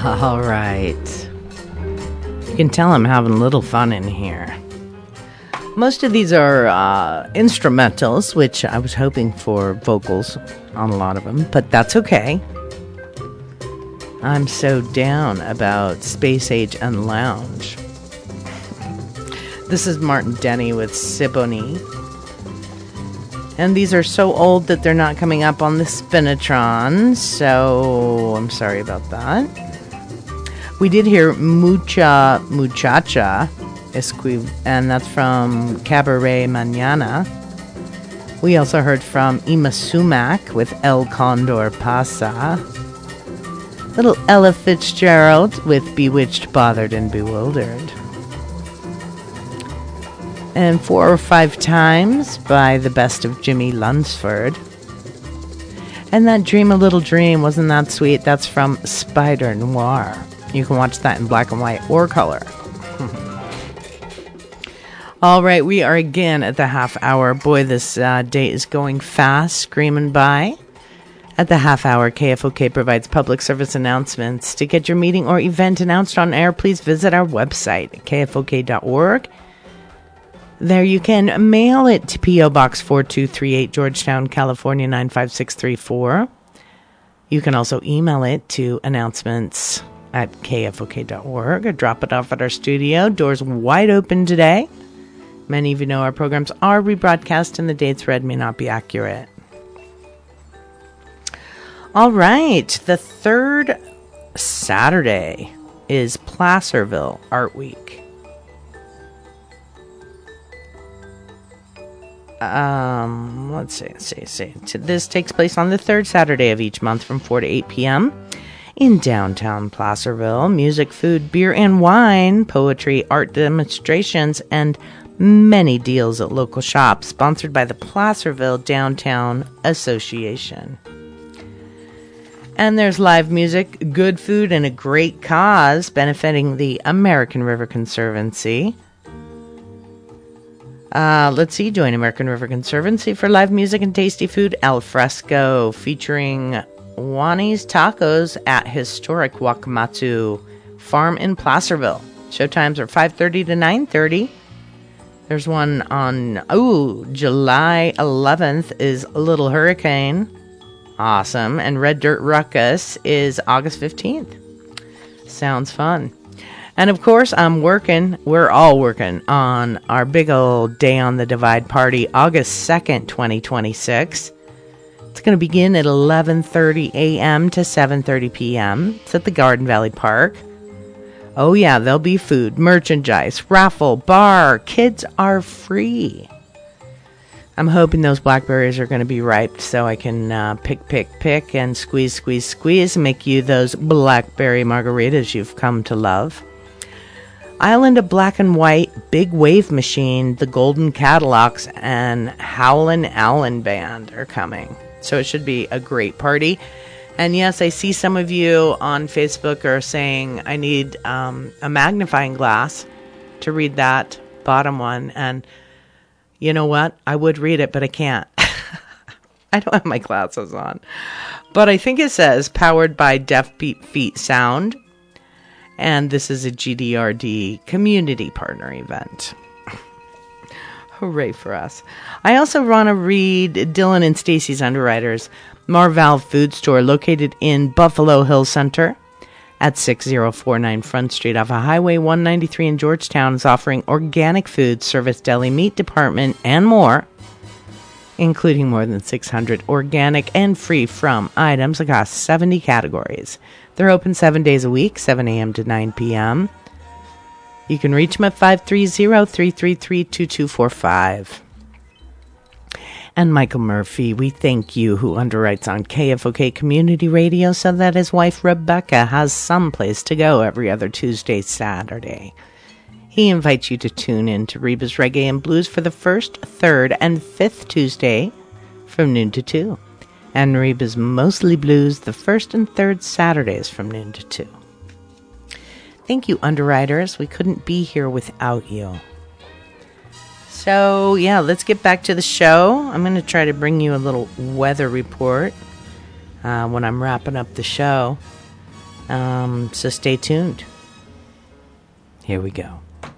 All right. You can tell I'm having a little fun in here. Most of these are instrumentals, which I was hoping for vocals on a lot of them, but that's okay. I'm so down about Space Age and Lounge. This is Martin Denny with Siboney. And these are so old that they're not coming up on the Spinatron, so I'm sorry about that. We did hear Mucha Muchacha, and that's from Cabaret Mañana. We also heard from Ima Sumac with El Condor Pasa. Little Ella Fitzgerald with Bewitched, Bothered, and Bewildered. And 4 or 5 Times by the Best of Jimmy Lunsford. And that Dream a Little Dream, wasn't that sweet? That's from Spider Noir. You can watch that in black and white or color. All right, we are again at the half hour. Boy, this day is going fast, screaming by. At the half hour, KFOK provides public service announcements. To get your meeting or event announced on air, please visit our website, kfok.org. There you can mail it to P.O. Box 4238, Georgetown, California, 95634. You can also email it to announcements@kfok.org or drop it off at our studio. Doors wide open today. Many of you know our programs are rebroadcast and the dates read may not be accurate. All right, the third Saturday is Placerville Art Week. Let's see. This takes place on the third Saturday of each month from 4 to 8 p.m. in downtown Placerville. Music, food, beer and wine, poetry, art demonstrations, and many deals at local shops, sponsored by the Placerville Downtown Association. And there's live music, good food, and a great cause benefiting the American River Conservancy. Let's see, join American River Conservancy for live music and tasty food. Al Fresco featuring Juani's Tacos at historic Wakamatsu Farm in Placerville. Showtimes are 5:30 to 9:30. There's one on, July 11th is Little Hurricane. Awesome. And Red Dirt Ruckus is August 15th. Sounds fun. And of course, we're all working on our big old Day on the Divide party, August 2nd, 2026. It's going to begin at 11:30 a.m. to 7:30 p.m. It's at the Garden Valley Park. Oh yeah, there'll be food, merchandise, raffle, bar. Kids are free. I'm hoping those blackberries are going to be ripe so I can pick, and squeeze, and make you those blackberry margaritas you've come to love. Island of Black and White, Big Wave Machine, the Golden Cadillacs, and Howlin' Allen Band are coming. So it should be a great party. And yes, I see some of you on Facebook are saying I need a magnifying glass to read that bottom one. And you know what? I would read it, but I can't. I don't have my glasses on. But I think it says powered by Deaf Beat Feet Sound. And this is a GDRD community partner event. Hooray for us. I also want to read Dylan and Stacy's Underwriters. Marval Food Store, located in Buffalo Hill Center at 6049 Front Street off of Highway 193 in Georgetown, is offering organic food, service, deli, meat department, and more, including more than 600 organic and free from items across 70 categories. They're open 7 days a week, 7 a.m. to 9 p.m. You can reach them at 530-333-2245. And Michael Murphy, we thank you, who underwrites on KFOK Community Radio, so that his wife Rebecca has some place to go every other Tuesday, Saturday. He invites you to tune in to Reba's Reggae and Blues for the first, third, and fifth Tuesday from noon to 2. And Reba's Mostly Blues the first and third Saturdays from noon to 2. Thank you, underwriters. We couldn't be here without you. So, yeah, let's get back to the show. I'm going to try to bring you a little weather report when I'm wrapping up the show. So stay tuned. Here we go.